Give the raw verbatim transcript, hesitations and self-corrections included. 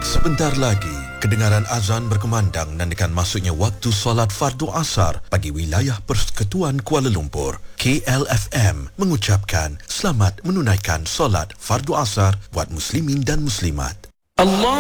Sebentar lagi, kedengaran azan berkumandang nandakan masuknya waktu solat fardu asar bagi wilayah Persekutuan Kuala Lumpur. K L F M mengucapkan selamat menunaikan solat fardu asar buat muslimin dan muslimat. Allah